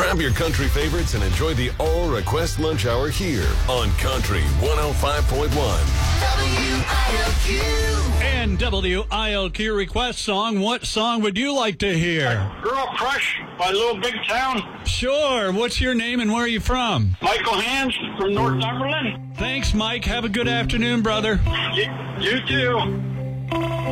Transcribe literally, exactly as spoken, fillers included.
Grab your country favorites and enjoy the All Request Lunch Hour here on Country one oh five point one. W I L Q. And W I L Q request song. What song would you like to hear? Girl Crush by Little Big Town. Sure. What's your name and where are you from? Michael Hands from Northumberland. Thanks, Mike. Have a good afternoon, brother. You, you too.